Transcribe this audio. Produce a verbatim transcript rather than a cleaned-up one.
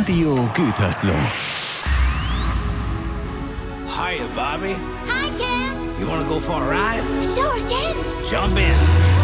Radio Gütersloh. Hiya, Bobby. Hi, Ken. You want to go for a ride? Sure, Ken. Jump in.